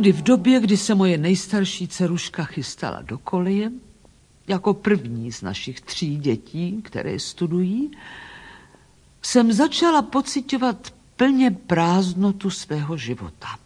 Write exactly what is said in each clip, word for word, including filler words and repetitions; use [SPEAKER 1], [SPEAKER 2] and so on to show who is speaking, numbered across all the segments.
[SPEAKER 1] Někdy v době, kdy se moje nejstarší dceruška chystala do koleje, jako první z našich tří dětí, které studují, jsem začala pociťovat plně prázdnotu svého života.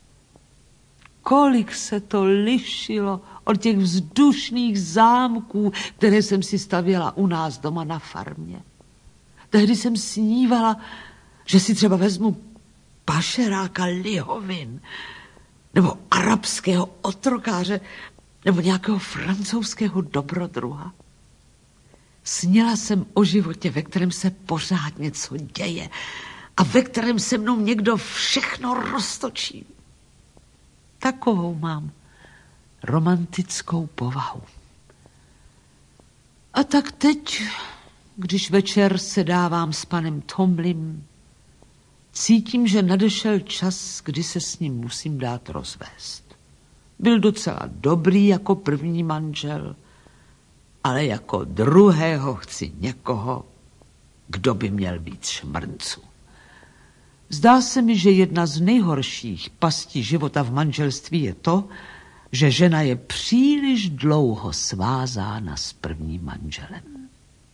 [SPEAKER 1] Kolik se to lišilo od těch vzdušných zámků, které jsem si stavěla u nás doma na farmě. Tehdy jsem snívala, že si třeba vezmu pašeráka lihovin, nebo arabského otrokáře, nebo nějakého francouzského dobrodruha. Sněla jsem o životě, ve kterém se pořád něco děje a ve kterém se mnou někdo všechno roztočí. Takovou mám romantickou povahu. A tak teď, když večer sedávám s panem Tomlym, cítím, že nadešel čas, kdy se s ním musím dát rozvést. Byl docela dobrý jako první manžel, ale jako druhého chci někoho, kdo by měl být šmrncu. Zdá se mi, že jedna z nejhorších pastí života v manželství je to, že žena je příliš dlouho svázána s prvním manželem.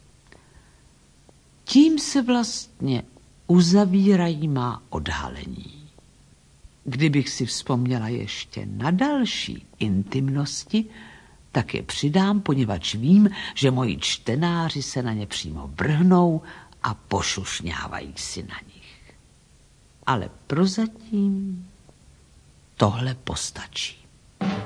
[SPEAKER 1] Tím se vlastně uzavírají má odhalení. Kdybych si vzpomněla ještě na další intimnosti, tak je přidám, poněvadž vím, že moji čtenáři se na ně přímo vrhnou a pošušňávají si na nich. Ale prozatím tohle postačí.